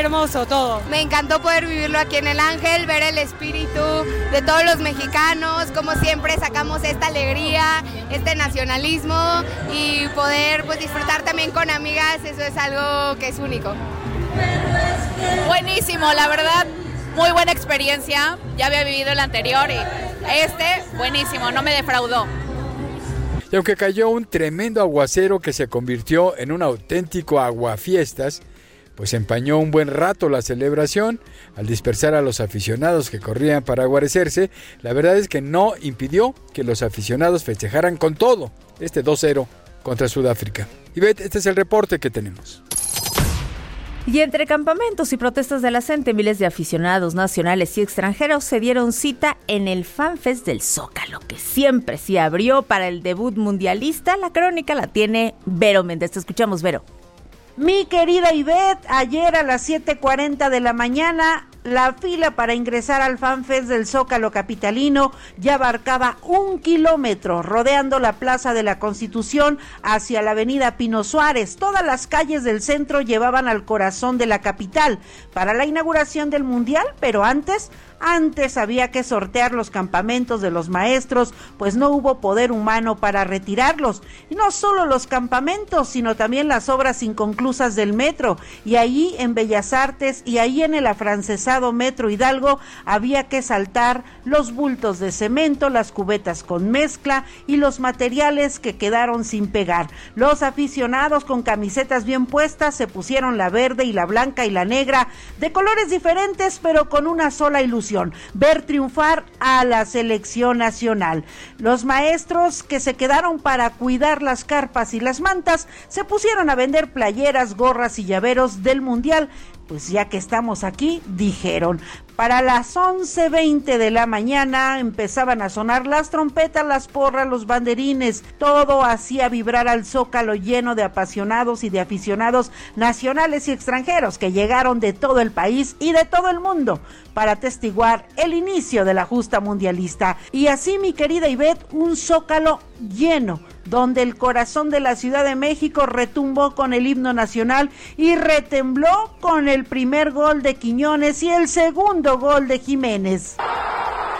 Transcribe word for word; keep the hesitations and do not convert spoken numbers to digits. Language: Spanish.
hermoso todo. Me encantó poder vivirlo aquí en el Ángel, ver el espíritu de todos los mexicanos, como siempre sacamos esta alegría, este nacionalismo y poder pues disfrutar también con amigas, eso es algo que es único. Buenísimo, la verdad, muy buena experiencia, ya había vivido el anterior y este, buenísimo, no me defraudó. Y aunque cayó un tremendo aguacero que se convirtió en un auténtico aguafiestas, pues empañó un buen rato la celebración al dispersar a los aficionados que corrían para guarecerse. La verdad es que no impidió que los aficionados festejaran con todo este dos cero contra Sudáfrica. Y Beth, este es el reporte que tenemos. Y entre campamentos y protestas de la gente, miles de aficionados nacionales y extranjeros se dieron cita en el FanFest del Zócalo, que siempre se abrió para el debut mundialista. La crónica la tiene Vero Méndez. Te escuchamos, Vero. Mi querida Ivette, ayer a las siete cuarenta de la mañana, la fila para ingresar al FanFest del Zócalo capitalino ya abarcaba un kilómetro, rodeando la Plaza de la Constitución hacia la avenida Pino Suárez. Todas las calles del centro llevaban al corazón de la capital para la inauguración del Mundial, pero antes... Antes había que sortear los campamentos de los maestros, pues no hubo poder humano para retirarlos. Y no solo los campamentos, sino también las obras inconclusas del metro. Y ahí en Bellas Artes y ahí en el afrancesado Metro Hidalgo había que saltar los bultos de cemento, las cubetas con mezcla y los materiales que quedaron sin pegar. Los aficionados con camisetas bien puestas se pusieron la verde y la blanca y la negra, de colores diferentes pero con una sola ilusión: ver triunfar a la selección nacional. Los maestros que se quedaron para cuidar las carpas y las mantas se pusieron a vender playeras, gorras y llaveros del Mundial. Pues ya que estamos aquí, dijeron. Para las once veinte de la mañana empezaban a sonar las trompetas, las porras, los banderines. Todo hacía vibrar al Zócalo lleno de apasionados y de aficionados nacionales y extranjeros que llegaron de todo el país y de todo el mundo para atestiguar el inicio de la justa mundialista. Y así, mi querida Ivette, un Zócalo lleno, donde el corazón de la Ciudad de México retumbó con el himno nacional y retembló con el primer gol de Quiñones y el segundo gol de Jiménez.